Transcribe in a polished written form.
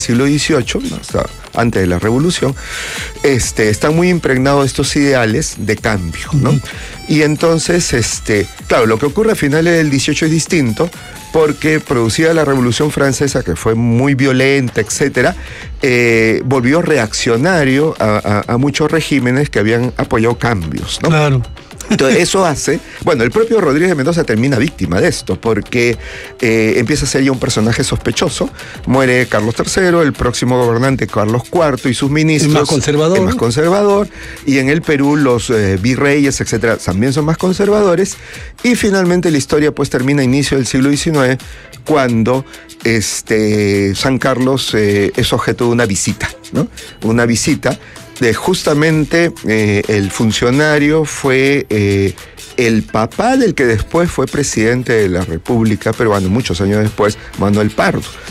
siglo XVIII, ¿no? Hasta antes de la Revolución, están muy impregnados estos ideales de cambio, ¿no? Y entonces, claro, lo que ocurre a finales del XVIII es distinto, porque producida la Revolución Francesa, que fue muy violenta, etcétera, volvió reaccionario a muchos regímenes que habían apoyado cambios, ¿no? Claro. Entonces eso hace, bueno, el propio Rodríguez de Mendoza termina víctima de esto, porque empieza a ser ya un personaje sospechoso, muere Carlos III, el próximo gobernante Carlos IV y sus ministros. Es más conservador. Es más conservador, y en el Perú los virreyes, etcétera, también son más conservadores, y finalmente la historia pues termina a inicio del siglo XIX, cuando San Carlos es objeto de una visita, ¿no? Una visita de justamente el funcionario fue el papá del que después fue presidente de la República Peruana, muchos años después, Manuel Pardo.